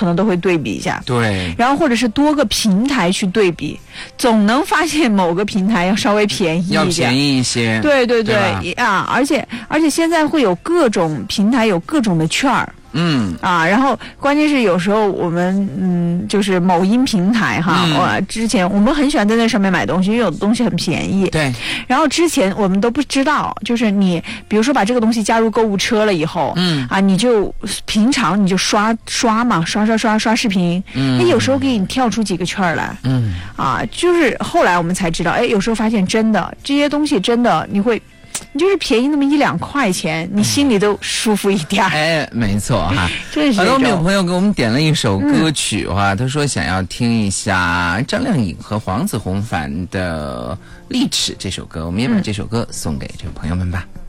可能都会对比一下。 对， 然后或者是多个平台去对比，总能发现某个平台要稍微便宜一点， 要便宜一些。 对对对啊，而且现在会有各种平台有各种的券儿。然后关键是有时候我们就是某音平台哈，之前我们很喜欢在那上面买东西，因为有的东西很便宜。 对。 然后之前我们都不知道，就是你比如说把这个东西加入购物车了以后，你就平常你就刷视频，有时候给你跳出几个券来，就是后来我们才知道，有时候发现真的这些东西真的你就是便宜那么1-2块钱，你心里都舒服一点。 没错哈。 真是。 好多有朋友给我们点了一首歌曲他说想要听一下张靓颖和黄子弘凡的《利齿》这首歌，我们也把这首歌送给这个朋友们吧。